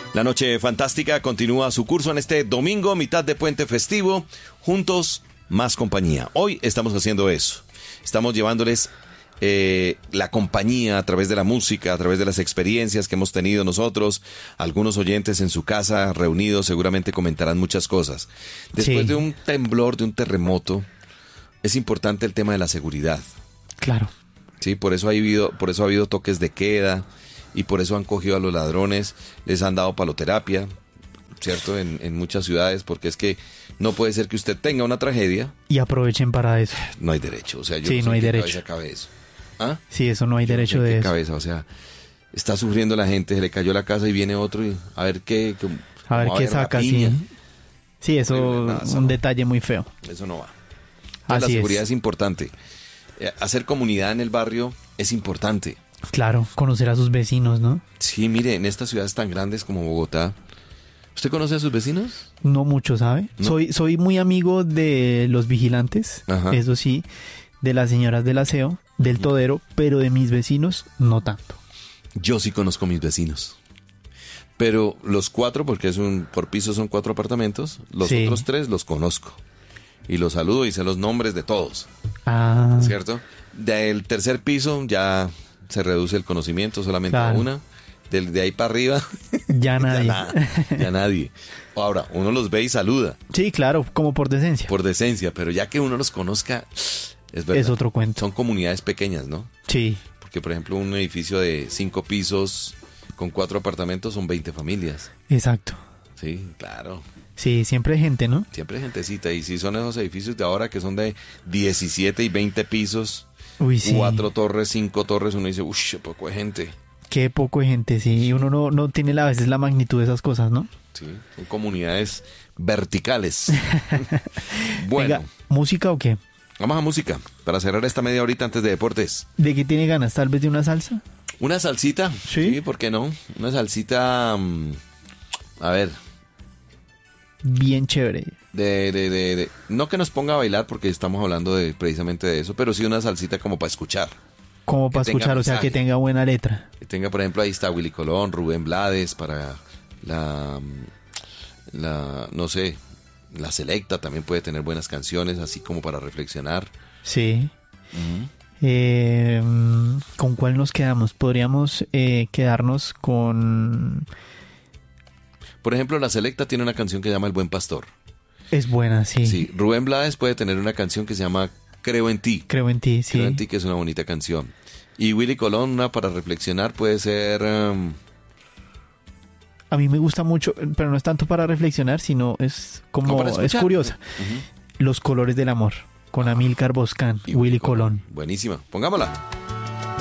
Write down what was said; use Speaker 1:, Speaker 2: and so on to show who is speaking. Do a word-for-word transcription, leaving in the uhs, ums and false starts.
Speaker 1: La noche fantástica continúa su curso en este domingo, mitad de puente festivo, juntos, más compañía. Hoy estamos haciendo eso, estamos llevándoles eh, la compañía a través de la música, a través de las experiencias que hemos tenido nosotros. Algunos oyentes en su casa reunidos seguramente comentarán muchas cosas. Después
Speaker 2: Sí.
Speaker 1: de un temblor, de un terremoto, es importante el tema de la seguridad.
Speaker 2: Claro.
Speaker 1: Sí, por eso ha habido, por eso ha habido toques de queda y por eso han cogido a los ladrones, les han dado paloterapia, ¿cierto? En, en muchas ciudades, porque es que no puede ser que usted tenga una tragedia.
Speaker 2: Y aprovechen para eso.
Speaker 1: No hay derecho, o sea, yo
Speaker 2: Sí,
Speaker 1: no sé
Speaker 2: no hay
Speaker 1: en qué
Speaker 2: derecho.
Speaker 1: cabeza cabe eso. ¿Ah?
Speaker 2: Sí, eso no hay
Speaker 1: Yo no sé
Speaker 2: derecho
Speaker 1: en
Speaker 2: de
Speaker 1: qué
Speaker 2: eso.
Speaker 1: cabeza, o sea, está sufriendo la gente, se le cayó la casa y viene otro y a ver qué, qué
Speaker 2: A ver
Speaker 1: cómo
Speaker 2: qué
Speaker 1: va la
Speaker 2: saca, sí.
Speaker 1: piña.
Speaker 2: Sí, eso
Speaker 1: Nada, eso
Speaker 2: un
Speaker 1: no.
Speaker 2: detalle muy feo.
Speaker 1: Eso no va. Entonces,
Speaker 2: Así
Speaker 1: la seguridad
Speaker 2: es.
Speaker 1: es importante. Eh, hacer comunidad en el barrio es importante.
Speaker 2: Claro, conocer a sus vecinos, ¿no?
Speaker 1: Sí, mire, en estas ciudades tan grandes como Bogotá, ¿usted conoce a sus vecinos?
Speaker 2: No mucho, ¿sabe?
Speaker 1: ¿No?
Speaker 2: Soy soy muy amigo de los vigilantes,
Speaker 1: Ajá.
Speaker 2: eso sí, de las señoras del aseo, del todero, pero de mis vecinos no tanto.
Speaker 1: Yo sí conozco a mis vecinos. Pero los cuatro, porque es un por piso son cuatro apartamentos, los
Speaker 2: Sí.
Speaker 1: otros tres los conozco. Y los saludo y sé los nombres de todos,
Speaker 2: Ah,
Speaker 1: ¿cierto? Del tercer piso ya se reduce el conocimiento solamente
Speaker 2: Claro.
Speaker 1: a una. Del, de ahí para arriba,
Speaker 2: ya nadie.
Speaker 1: ya, nada, ya nadie. Ahora, uno los ve y saluda
Speaker 2: Sí, claro, como por decencia.
Speaker 1: por decencia, pero ya que uno los conozca, es verdad.
Speaker 2: Es otro cuento.
Speaker 1: Son comunidades pequeñas, ¿no?
Speaker 2: Sí,
Speaker 1: Porque, por ejemplo, un edificio de cinco pisos con cuatro apartamentos son veinte familias.
Speaker 2: exacto.
Speaker 1: Sí, claro.
Speaker 2: Sí, siempre hay gente, ¿no?
Speaker 1: Siempre hay gentecita. Y si son esos edificios de ahora que son de diecisiete y veinte pisos,
Speaker 2: Uy, sí.
Speaker 1: cuatro torres, cinco torres, uno dice, uff, poco de gente.
Speaker 2: Qué poco de gente, sí. Y uno no, no tiene a veces la magnitud de esas cosas, ¿no?
Speaker 1: Sí, son comunidades verticales. Bueno,
Speaker 2: Venga, ¿música o qué?
Speaker 1: vamos a música para cerrar esta media horita antes de deportes.
Speaker 2: ¿De qué tiene ganas? ¿Tal vez de una salsa?
Speaker 1: Una salsita,
Speaker 2: ¿Sí?
Speaker 1: sí, ¿por qué no? Una salsita, mm, a ver,
Speaker 2: Bien chévere.
Speaker 1: de, de, de, de- no que nos ponga a bailar porque estamos hablando de precisamente de eso, pero sí una salsita como para escuchar.
Speaker 2: Como para
Speaker 1: tenga
Speaker 2: escuchar, o sea,
Speaker 1: mensaje.
Speaker 2: que tenga buena letra.
Speaker 1: Que tenga, por ejemplo, ahí está Willy Colón, Rubén Blades para la, la, no sé, la selecta también puede tener buenas canciones, así como para reflexionar.
Speaker 2: Sí. Eh, ¿Con cuál nos quedamos? Podríamos eh, quedarnos con...
Speaker 1: Por ejemplo, la selecta tiene una canción que se llama El Buen Pastor.
Speaker 2: Es buena, sí.
Speaker 1: Sí, Rubén Blades puede tener una canción que se llama Creo en ti.
Speaker 2: Creo en ti, sí.
Speaker 1: Creo en ti, que es una bonita canción. Y Willy Colón, una para reflexionar, puede ser... um,
Speaker 2: A mí me gusta mucho, pero no es tanto para reflexionar, sino es como...
Speaker 1: para
Speaker 2: es
Speaker 1: escuchar.
Speaker 2: curiosa.
Speaker 1: Ujú.
Speaker 2: Los colores del amor, con Amílcar Boscán y Willy Colón.
Speaker 1: Buenísima, pongámosla.